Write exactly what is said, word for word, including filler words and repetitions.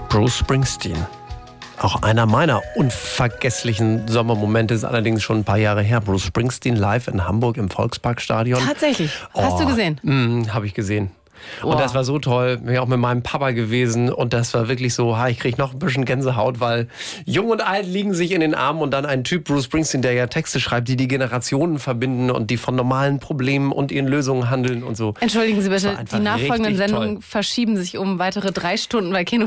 Bruce Springsteen. Auch einer meiner unvergesslichen Sommermomente ist allerdings schon ein paar Jahre her. Bruce Springsteen live in Hamburg im Volksparkstadion. Tatsächlich? Hast oh, du gesehen? Mm, habe ich gesehen. Wow. Und das war so toll. Bin auch mit meinem Papa gewesen. Und das war wirklich so, ha, ich kriege noch ein bisschen Gänsehaut, weil Jung und Alt liegen sich in den Armen. Und dann ein Typ, Bruce Springsteen, der ja Texte schreibt, die die Generationen verbinden und die von normalen Problemen und ihren Lösungen handeln und so. Entschuldigen Sie bitte, einfach die nachfolgenden richtig Sendungen toll. verschieben sich um weitere drei Stunden bei Kino